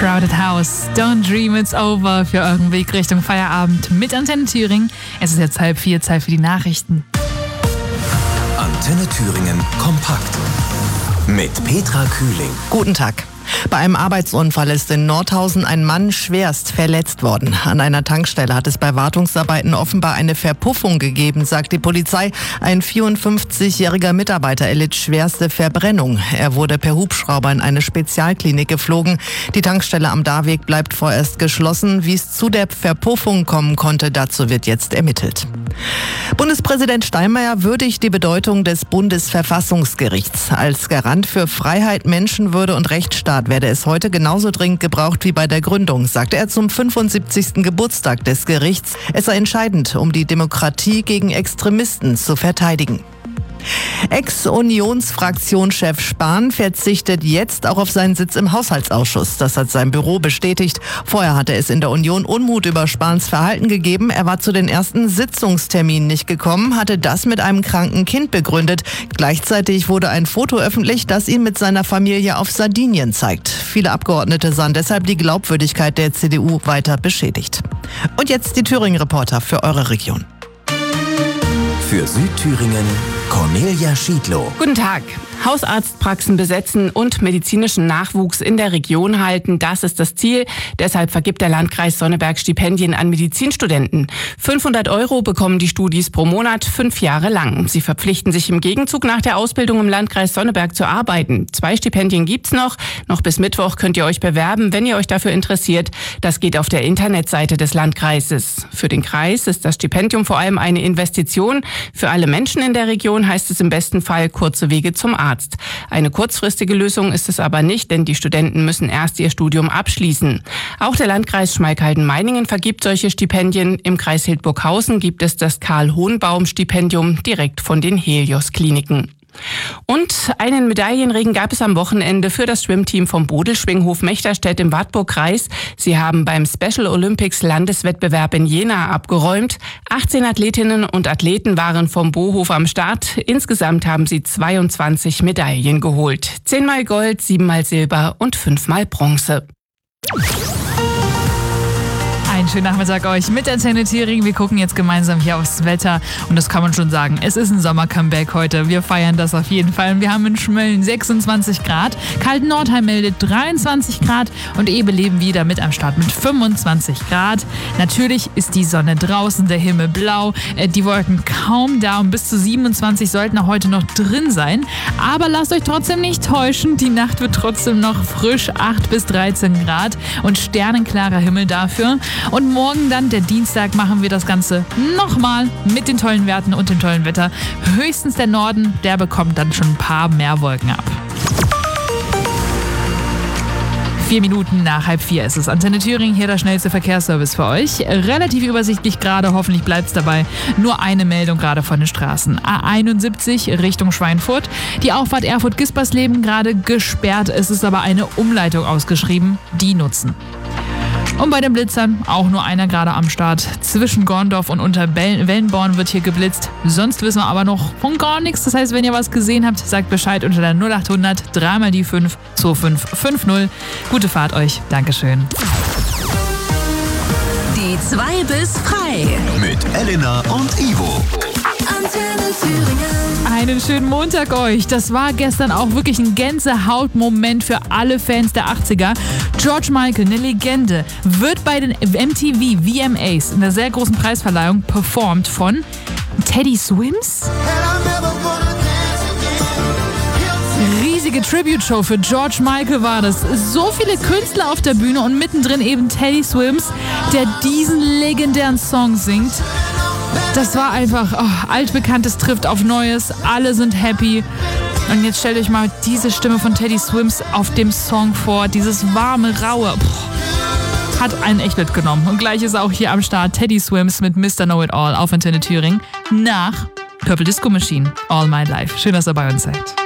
Crowded House, Don't Dream It's Over für euren Weg Richtung Feierabend mit Antenne Thüringen. Es ist jetzt 3:30, Zeit für die Nachrichten. Antenne Thüringen kompakt mit Petra Kühling. Guten Tag. Bei einem Arbeitsunfall ist in Nordhausen ein Mann schwerst verletzt worden. An einer Tankstelle hat es bei Wartungsarbeiten offenbar eine Verpuffung gegeben, sagt die Polizei. Ein 54-jähriger Mitarbeiter erlitt schwerste Verbrennung. Er wurde per Hubschrauber in eine Spezialklinik geflogen. Die Tankstelle am Dahlweg bleibt vorerst geschlossen. Wie es zu der Verpuffung kommen konnte, dazu wird jetzt ermittelt. Bundespräsident Steinmeier würdigt die Bedeutung des Bundesverfassungsgerichts. Als Garant für Freiheit, Menschenwürde und Rechtsstaat werde es heute genauso dringend gebraucht wie bei der Gründung, sagte er zum 75. Geburtstag des Gerichts. Es sei entscheidend, um die Demokratie gegen Extremisten zu verteidigen. Ex-Unionsfraktionschef Spahn verzichtet jetzt auch auf seinen Sitz im Haushaltsausschuss. Das hat sein Büro bestätigt. Vorher hatte es in der Union Unmut über Spahns Verhalten gegeben. Er war zu den ersten Sitzungsterminen nicht gekommen, hatte das mit einem kranken Kind begründet. Gleichzeitig wurde ein Foto öffentlich, das ihn mit seiner Familie auf Sardinien zeigt. Viele Abgeordnete sahen deshalb die Glaubwürdigkeit der CDU weiter beschädigt. Und jetzt die Thüringen-Reporter für eure Region. Für Südthüringen Cornelia Schiedlow. Guten Tag. Hausarztpraxen besetzen und medizinischen Nachwuchs in der Region halten, das ist das Ziel. Deshalb vergibt der Landkreis Sonneberg Stipendien an Medizinstudenten. 500 € bekommen die Studis pro Monat 5 Jahre lang. Sie verpflichten sich im Gegenzug nach der Ausbildung im Landkreis Sonneberg zu arbeiten. 2 Stipendien gibt's noch. Noch bis Mittwoch könnt ihr euch bewerben, wenn ihr euch dafür interessiert. Das geht auf der Internetseite des Landkreises. Für den Kreis ist das Stipendium vor allem eine Investition. Für alle Menschen in der Region heißt es im besten Fall kurze Wege zum Arzt. Eine kurzfristige Lösung ist es aber nicht, denn die Studenten müssen erst ihr Studium abschließen. Auch der Landkreis Schmalkalden-Meiningen vergibt solche Stipendien. Im Kreis Hildburghausen gibt es das Karl-Hohenbaum-Stipendium direkt von den Helios-Kliniken. Und einen Medaillenregen gab es am Wochenende für das Schwimmteam vom Bodelschwinghof Mechterstedt im Wartburgkreis. Sie haben beim Special Olympics Landeswettbewerb in Jena abgeräumt. 18 Athletinnen und Athleten waren vom Bohof am Start. Insgesamt haben sie 22 Medaillen geholt. 10-mal Gold, 7-mal Silber und 5-mal Bronze. Einen schönen Nachmittag euch mit Antenne Thüringen. Wir gucken jetzt gemeinsam hier aufs Wetter und das kann man schon sagen. Es ist ein Sommer-Comeback heute. Wir feiern das auf jeden Fall. Wir haben in Schmölln 26 Grad, Kalten-Nordheim meldet 23 Grad und Ebeleben wieder mit am Start mit 25 Grad. Natürlich ist die Sonne draußen, der Himmel blau, die Wolken kaum da und bis zu 27 sollten auch heute noch drin sein. Aber lasst euch trotzdem nicht täuschen, die Nacht wird trotzdem noch frisch, 8 bis 13 Grad und sternenklarer Himmel dafür. Und morgen dann, der Dienstag, machen wir das Ganze nochmal mit den tollen Werten und dem tollen Wetter. Höchstens der Norden, der bekommt dann schon ein paar mehr Wolken ab. 4 Minuten nach 3:30 ist es. Antenne Thüringen, hier der schnellste Verkehrsservice für euch. Relativ übersichtlich gerade, hoffentlich bleibt es dabei. Nur eine Meldung gerade von den Straßen. A71 Richtung Schweinfurt. Die Auffahrt Erfurt-Gispersleben gerade gesperrt. Es ist aber eine Umleitung ausgeschrieben. Die nutzen. Und bei den Blitzern auch nur einer gerade am Start. Zwischen Gorndorf und Wellenborn wird hier geblitzt. Sonst wissen wir aber noch von gar nichts. Das heißt, wenn ihr was gesehen habt, sagt Bescheid unter der 0800 3 die 5 2550. Gute Fahrt euch. Dankeschön. Die 2 bis frei. Mit Elena und Ivo. Antenne Thüringen. Einen schönen Montag euch. Das war gestern auch wirklich ein Gänsehautmoment für alle Fans der 80er. George Michael, eine Legende, wird bei den MTV VMAs in der sehr großen Preisverleihung performt von Teddy Swims. Riesige Tribute-Show für George Michael war das. So viele Künstler auf der Bühne und mittendrin eben Teddy Swims, der diesen legendären Song singt. Das war einfach, Altbekanntes trifft auf Neues, alle sind happy. Und jetzt stellt euch mal diese Stimme von Teddy Swims auf dem Song vor, dieses warme, raue. Hat einen echt mitgenommen. Und gleich ist auch hier am Start Teddy Swims mit Mr. Know-It-All auf Antenne Thüringen nach Purple Disco Machine, All My Life. Schön, dass ihr bei uns seid.